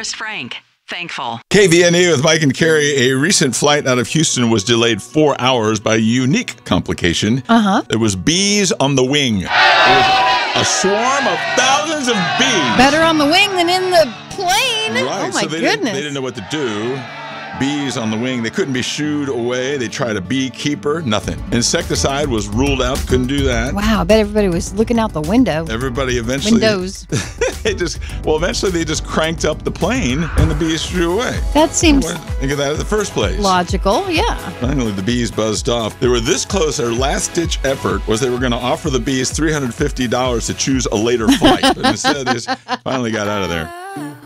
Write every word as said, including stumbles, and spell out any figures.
Forrest Frank. Thankful. K V N E with Mike and Carrie. A recent flight out of Houston was delayed four hours by a unique complication. Uh-huh. There was bees on the wing. There was a swarm of thousands of bees. Better on the wing than in the plane. Right. Oh, my so they goodness. Didn't, they didn't know what to do. Bees on the wing. They couldn't be shooed away. They tried a beekeeper. Nothing. Insecticide was ruled out. Couldn't do that. Wow, I bet everybody was looking out the window. Everybody eventually... Windows. they just Well, eventually they just cranked up the plane and the bees flew away. That seems... Why didn't think of that in the first place? Logical, yeah. Finally, the bees buzzed off. They were this close. Their last-ditch effort was they were going to offer the bees three hundred fifty dollars to choose a later flight. But instead, they just finally got out of there.